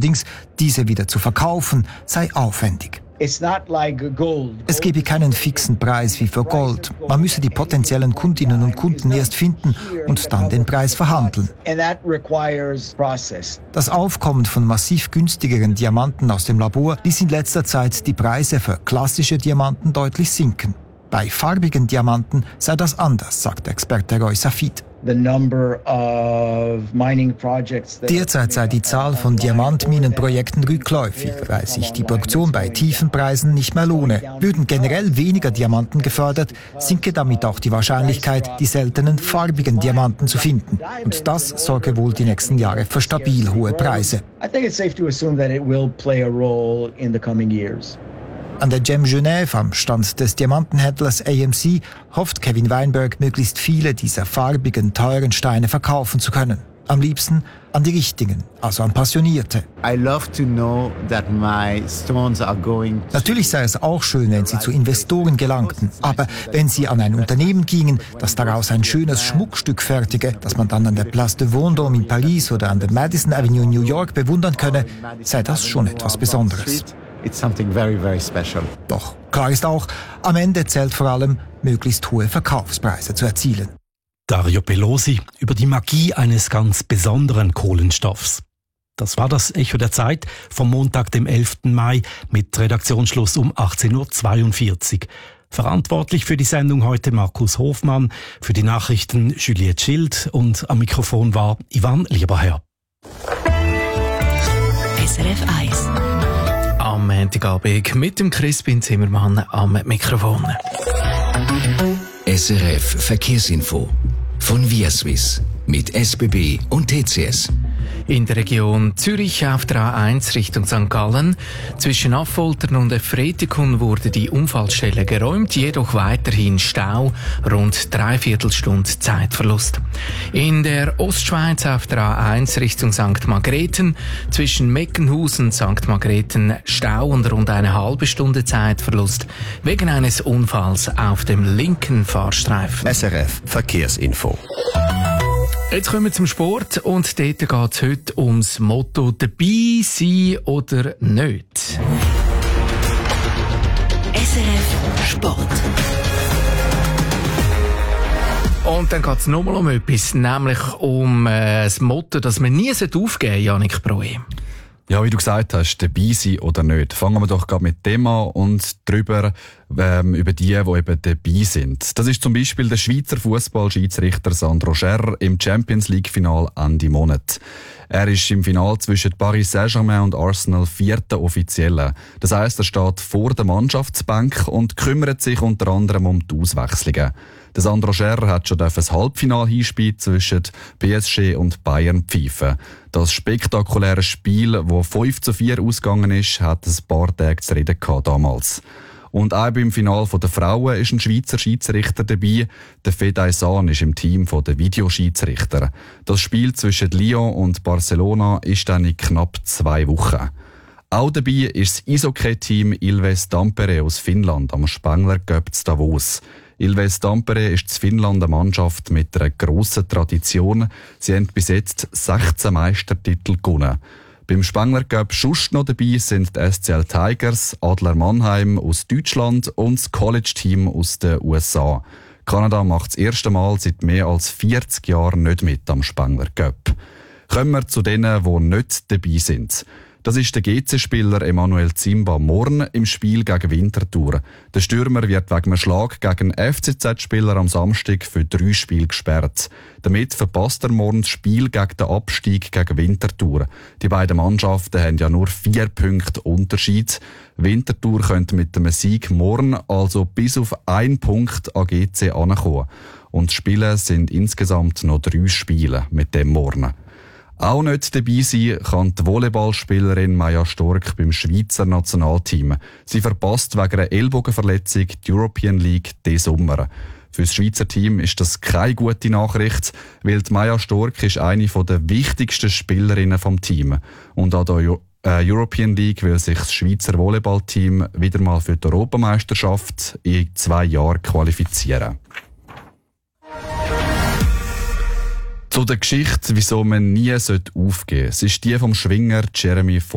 Allerdings, diese wieder zu verkaufen, sei aufwendig. Es gebe keinen fixen Preis wie für Gold. Man müsse die potenziellen Kundinnen und Kunden erst finden und dann den Preis verhandeln. Das Aufkommen von massiv günstigeren Diamanten aus dem Labor ließ in letzter Zeit die Preise für klassische Diamanten deutlich sinken. Bei farbigen Diamanten sei das anders, sagt Experte Roy Safid. Derzeit sei die Zahl von Diamantminenprojekten rückläufig, weil sich die Produktion bei tiefen Preisen nicht mehr lohne. Würden generell weniger Diamanten gefördert, sinke damit auch die Wahrscheinlichkeit, die seltenen farbigen Diamanten zu finden. Und das sorge wohl die nächsten Jahre für stabil hohe Preise. An der Gem Genève, am Stand des Diamantenhändlers AMC, hofft Kevin Weinberg, möglichst viele dieser farbigen, teuren Steine verkaufen zu können. Am liebsten an die richtigen, also an Passionierte. Natürlich sei es auch schön, wenn sie zu Investoren gelangten. Aber wenn sie an ein Unternehmen gingen, das daraus ein schönes Schmuckstück fertige, das man dann an der Place de Vendôme in Paris oder an der Madison Avenue in New York bewundern könne, sei das schon etwas Besonderes. It's something very, very special. Doch klar ist auch, am Ende zählt vor allem, möglichst hohe Verkaufspreise zu erzielen. Dario Pelosi über die Magie eines ganz besonderen Kohlenstoffs. Das war das Echo der Zeit vom Montag, dem 11. Mai, mit Redaktionsschluss um 18.42 Uhr. Verantwortlich für die Sendung heute Markus Hofmann, für die Nachrichten Juliette Schild und am Mikrofon war Ivan Lieberherr. SRF 1. Am Montagabend mit dem Crispin Zimmermann am Mikrofon. SRF Verkehrsinfo von ViaSwiss mit SBB und TCS. In der Region Zürich auf der A1 Richtung St. Gallen. Zwischen Affoltern und Efretikon wurde die Unfallstelle geräumt, jedoch weiterhin Stau, rund 3/4 Stunde Zeitverlust. In der Ostschweiz auf der A1 Richtung St. Margrethen. Zwischen Meckenhausen und St. Margrethen Stau und rund eine halbe Stunde Zeitverlust wegen eines Unfalls auf dem linken Fahrstreifen. SRF Verkehrsinfo. Jetzt kommen wir zum Sport und dort geht es heute ums Motto «Dabei sein oder nicht». SRF Sport. Und dann geht es nochmal um etwas, nämlich um das Motto, dass man nie aufgeben sollte, Yannick Proe. Ja, wie du gesagt hast, dabei sein oder nicht. Fangen wir doch gerade mit dem an und drüber über die eben dabei sind. Das ist zum Beispiel der Schweizer Fußball-Schiedsrichter Sandro Scherrer im Champions League-Final Ende Monat. Er ist im Final zwischen Paris Saint-Germain und Arsenal vierter Offizieller. Das heisst, er steht vor der Mannschaftsbank und kümmert sich unter anderem um die Auswechslungen. Der Sandro Scherrer hat schon das Halbfinal-Hinspiel zwischen PSG und Bayern pfeifen. Das spektakuläre Spiel, das 5:4 ausgegangen ist, hat ein paar Tage zu reden gehabt damals. Und auch beim Finale der Frauen ist ein Schweizer Schiedsrichter dabei. Der Fedai Sahn ist im Team der Videoschiedsrichter. Das Spiel zwischen Lyon und Barcelona ist dann in knapp 2 Wochen. Auch dabei ist das Eishockey-Team Ilves Tampere aus Finnland am Spengler Cup zu Davos. Ilves Tampere ist in Finnland eine Mannschaft mit einer grossen Tradition. Sie haben bis jetzt 16 Meistertitel gewonnen. Beim Spengler Cup sonst noch dabei sind die SCL Tigers, Adler Mannheim aus Deutschland und das College-Team aus den USA. Kanada macht das erste Mal seit mehr als 40 Jahren nicht mit am Spengler Cup. Kommen wir zu denen, die nicht dabei sind. Das ist der GC-Spieler Emanuel Zimba morgen im Spiel gegen Winterthur. Der Stürmer wird wegen einem Schlag gegen einen FCZ-Spieler am Samstag für 3 Spiele gesperrt. Damit verpasst er morgen das Spiel gegen den Abstieg gegen Winterthur. Die beiden Mannschaften haben ja nur 4 Punkte Unterschied. Winterthur könnte mit dem Sieg morgen also bis auf 1 Punkt an GC ankommen. Und die Spiele sind insgesamt noch 3 Spiele mit dem morgen. Auch nicht dabei sein kann die Volleyballspielerin Maja Stork beim Schweizer Nationalteam. Sie verpasst wegen einer Ellbogenverletzung die European League diesen Sommer. Für das Schweizer Team ist das keine gute Nachricht, weil die Maja Stork ist eine der wichtigsten Spielerinnen vom Team. Und an der European League will sich das Schweizer Volleyballteam wieder mal für die Europameisterschaft in 2 Jahren qualifizieren. Zu der Geschichte, wieso man nie aufgeben sollte. Es ist die vom Schwinger Jeremy